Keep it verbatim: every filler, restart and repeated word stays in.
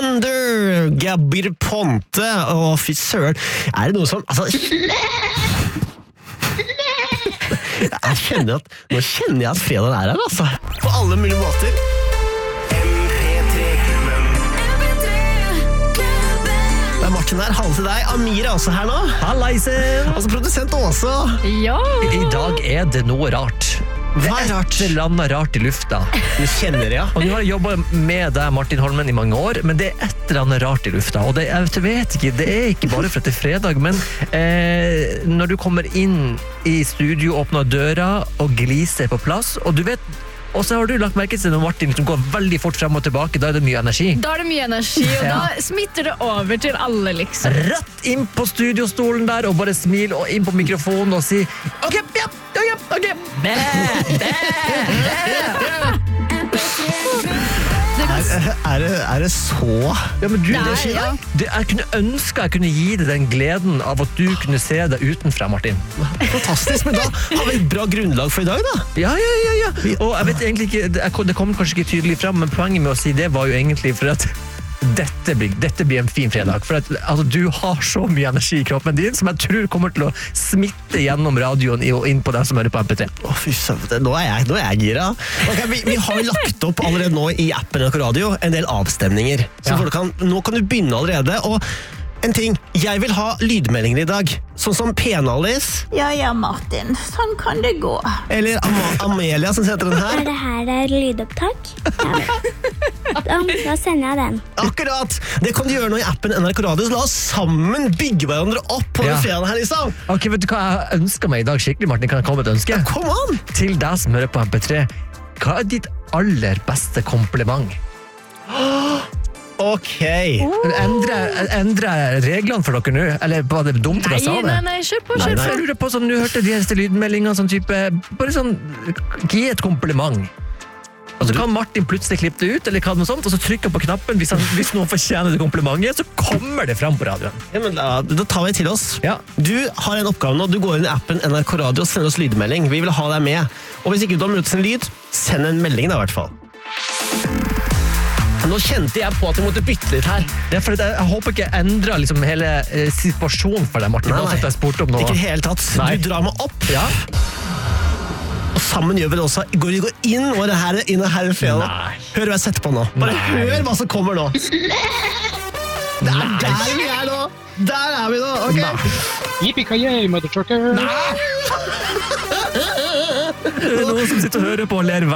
Thunder, Gabir Ponte, og fy søren, er det noe som, altså... Jeg kjenner at, nå kjenner jeg at fredagen er her, altså. På alle mulige måter. Det er Martin her, halve til deg. Amir er også her nå. Hallaisen! Altså produsent også. Ja! I dag er det noe rart. Det Hva er er rart? et eller annet rart i lufta. Du kjenner det, ja. Og nå har jeg jobbet med deg, Martin Holmen, i mange år, men det er et eller annet rart i lufta. Og det, jeg vet ikke, det er ikke bare for at det er fredag, men eh, når du kommer inn i studio, åpner døra og gliser på plass, og du vet, og så har du lagt merke til når Martin liksom går veldig fort frem og tilbake, da er det mye energi. Da er det mye energi, og Ja. da smitter det over til alle, liksom. Rett inn på studiostolen der, og bare smil og inn på mikrofonen og si ok, ja, ja, ok, bæ, bæ, Er, er, det, er det så... Ja, men du, Nei, det, ja. det, jeg kunne ønske jeg kunne gi deg den gleden av at du kunne se deg utenfra, Martin. Fantastisk, men da har vi et bra grunnlag for i dag, da. Ja, ja, ja, ja. Og jeg vet egentlig ikke, det det kommer kanskje ikke tydelig frem, men poenget med å si det var jo egentlig for at dette blir, dette blir en fin fredag. For at altså, du har så mye energi i kroppen din som jeg tror kommer til å smitte gjennom radioen og inn på deg som hører på M P tre. Å, fy søvn, nå er jeg, nå er jeg gira. Ok, vi, vi har jo lagt opp allerede nå i appen N R K Radio en del avstemninger. Så Ja. folk kan, nå kan du begynne allerede. Og en ting, jeg vil ha lydmeldinger i dag. Sånn som Pen-Alice, Ja, ja, Martin. Sånn kan det gå. eller Ama Amelia som setter den her. Er det her er lydopptak? Ja vel. Da, da sender jeg den. Akkurat! Det kan du gjøre nå i appen N R K Radio, så la oss sammen bygge hverandre opp på Ja. den fredagen her, liksom. Ok, vet du hva jeg ønsker meg i dag skikkelig, Martin? Kan jeg komme med et ønske? Kom an! Til deg som hører på M P tre, hva er ditt aller beste kompliment? Ok. Endre, endre reglene for dere nå? Eller var det dumt at Nei, jeg sa det? nei, nei, kjør på, Nei, kjør nei. på. Jeg lurer på sånn, du hørte de eneste lydmeldingene, sånn type, bare sånn, gi et kompliment. Og så kan Martin plutselig klippe det ut, eller hva noe sånt, og så trykker han på knappen, hvis, han, hvis noen fortjener det komplimentet, så kommer det frem på radioen. Ja, men da, da tar vi til oss. Ja. Du har en oppgave nå. Du går inn i appen N R K Radio og sender oss lydmelding. Vi vil ha deg med. Og hvis ikke du har mulighet til en lyd, send en melding da, i hvert fall. Nå kjente jeg på at jeg måtte bytte litt her. Det er fordi jeg, jeg håper ikke jeg endrer liksom hele eh, situasjonen for deg, Martin. Nei, Uansett nei. jeg spurte om noe. Ikke helt tatt. Nei. Du drar meg opp. Ja? Og sammen gjør vi det også. Går vi går inn og det her, inn og her i fredag. Nei. Hør hva jeg setter på nå. Bare Nei. hør hva som kommer nå. Det er der vi er nå. Der er vi nå. Ok. Yippee-ki-yay, mother trucker! Det er noen som sitter og hører på og ler